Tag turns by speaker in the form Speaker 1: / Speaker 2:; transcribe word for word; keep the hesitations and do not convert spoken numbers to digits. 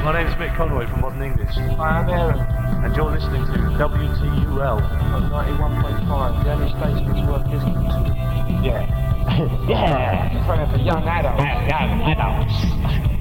Speaker 1: My name's Mick Conroy from Modern English.
Speaker 2: Hi, I'm Aaron.
Speaker 1: And you're listening to W T U L
Speaker 2: On ninety-one point five, the only station that's worth listening to.
Speaker 3: Yeah. Yeah.
Speaker 2: For young adults.
Speaker 3: Young adults.